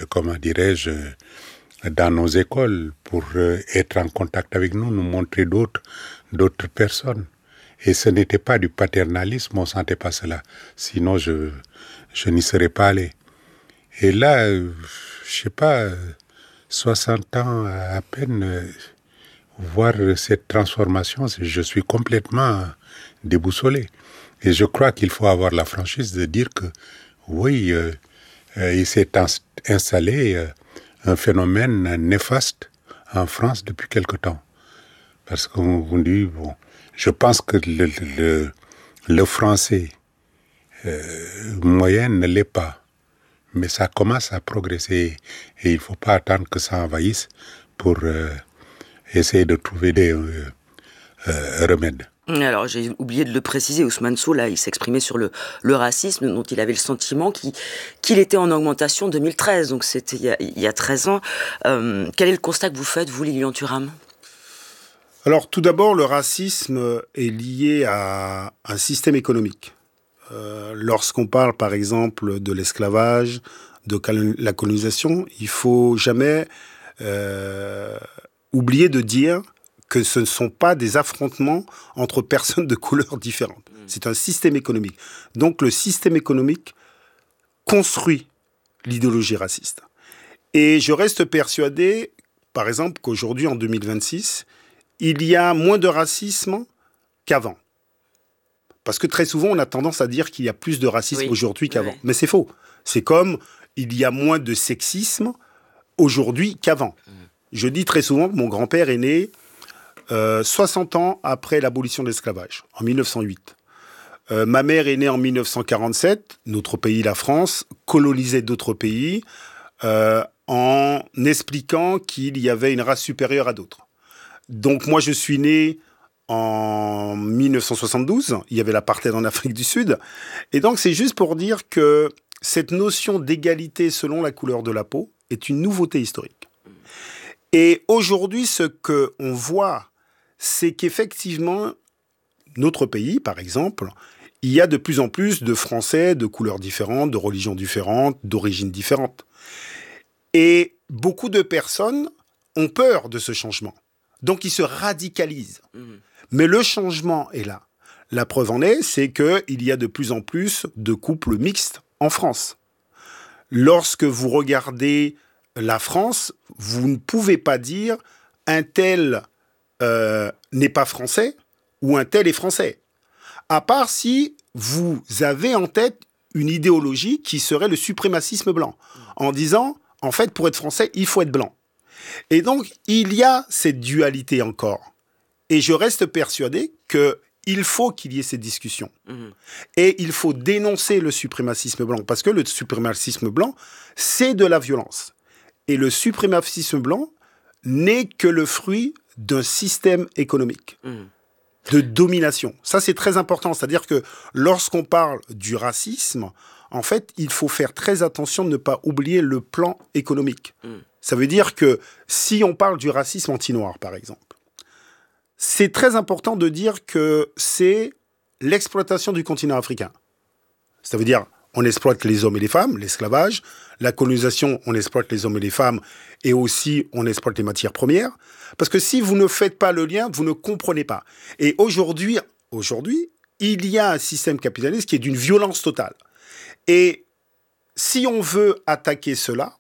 comment dirais-je, dans nos écoles pour être en contact avec nous, nous montrer d'autres personnes. Et ce n'était pas du paternalisme, on ne sentait pas cela. Sinon, je n'y serais pas allé. Et là, je sais pas, 60 ans à peine, voir cette transformation, je suis complètement déboussolé. Et je crois qu'il faut avoir la franchise de dire que, oui, il s'est installé un phénomène néfaste en France depuis quelque temps. Parce qu'on vous dit, bon, je pense que le français moyen ne l'est pas. Mais ça commence à progresser et il ne faut pas attendre que ça envahisse pour essayer de trouver des remèdes. Alors, j'ai oublié de le préciser, Ousmane Sow, là, il s'exprimait sur le racisme dont il avait le sentiment qu'il était en augmentation en 2013, donc c'était il y a 13 ans. Quel est le constat que vous faites, vous, Lilian Thuram ? Alors, tout d'abord, le racisme est lié à un système économique. Lorsqu'on parle, par exemple, de l'esclavage, de la colonisation, il ne faut jamais oublier de dire que ce ne sont pas des affrontements entre personnes de couleurs différentes. C'est un système économique. Donc, le système économique construit l'idéologie raciste. Et je reste persuadé, par exemple, qu'aujourd'hui, en 2026, il y a moins de racisme qu'avant. Parce que très souvent, on a tendance à dire qu'il y a plus de racisme aujourd'hui qu'avant. Oui. Mais c'est faux. C'est comme il y a moins de sexisme aujourd'hui qu'avant. Je dis très souvent que mon grand-père est né 60 ans après l'abolition de l'esclavage, en 1908. Ma mère est née en 1947. Notre pays, la France, colonisait d'autres pays en expliquant qu'il y avait une race supérieure à d'autres. Donc moi, je suis né en 1972, il y avait l'apartheid en Afrique du Sud. Et donc, c'est juste pour dire que cette notion d'égalité selon la couleur de la peau est une nouveauté historique. Et aujourd'hui, ce qu'on voit, c'est qu'effectivement, notre pays, par exemple, il y a de plus en plus de Français de couleurs différentes, de religions différentes, d'origines différentes. Et beaucoup de personnes ont peur de ce changement. Donc, ils se radicalisent. Mais le changement est là. La preuve en est, c'est qu'il y a de plus en plus de couples mixtes en France. Lorsque vous regardez la France, vous ne pouvez pas dire un tel n'est pas français ou un tel est français. À part si vous avez en tête une idéologie qui serait le suprémacisme blanc. En disant, en fait, pour être français, il faut être blanc. Et donc, il y a cette dualité encore. Et je reste persuadé qu'il faut qu'il y ait cette discussion. Et il faut dénoncer le suprémacisme blanc. Parce que le suprémacisme blanc, c'est de la violence. Et le suprémacisme blanc n'est que le fruit d'un système économique de domination. Ça, c'est très important. C'est-à-dire que lorsqu'on parle du racisme, en fait, il faut faire très attention de ne pas oublier le plan économique. Ça veut dire que si on parle du racisme anti-noir, par exemple, c'est très important de dire que c'est l'exploitation du continent africain. Ça veut dire on exploite les hommes et les femmes, l'esclavage, la colonisation, on exploite les hommes et les femmes, et aussi on exploite les matières premières. Parce que si vous ne faites pas le lien, vous ne comprenez pas. Et aujourd'hui, il y a un système capitaliste qui est d'une violence totale. Et si on veut attaquer cela,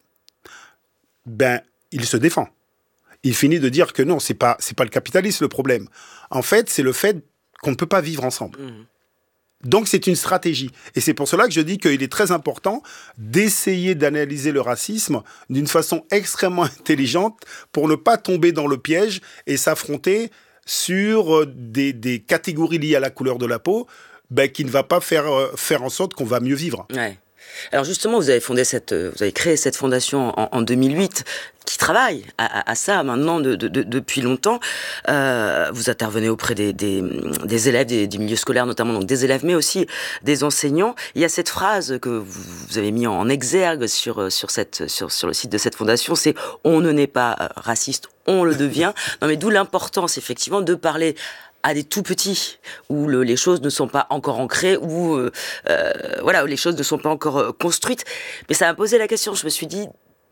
il se défend. Il finit de dire que non, c'est pas le capitalisme le problème. En fait, c'est le fait qu'on ne peut pas vivre ensemble. Donc, c'est une stratégie. Et c'est pour cela que je dis qu'il est très important d'essayer d'analyser le racisme d'une façon extrêmement intelligente pour ne pas tomber dans le piège et s'affronter sur des catégories liées à la couleur de la peau qui ne va pas faire en sorte qu'on va mieux vivre. Ouais. Alors justement, vous avez créé cette fondation en 2008 qui travaille à ça maintenant depuis longtemps. Vous intervenez auprès des élèves, des milieux scolaires notamment, donc des élèves, mais aussi des enseignants. Il y a cette phrase que vous avez mis en exergue sur le site de cette fondation, c'est « On ne naît pas raciste, on le devient ». Non, mais d'où l'importance effectivement de parler à des tout petits, où les choses ne sont pas encore ancrées, où les choses ne sont pas encore construites. Mais ça m'a posé la question, je me suis dit,